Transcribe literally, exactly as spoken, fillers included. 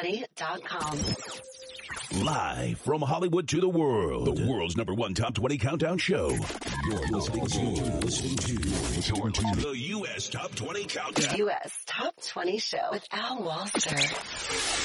twenty dot com. Live from Hollywood to the world, the world's number one top twenty countdown show. You're listening to, listening to, listening to the U S Top twenty Countdown. The U S Top twenty Show with Al Walster.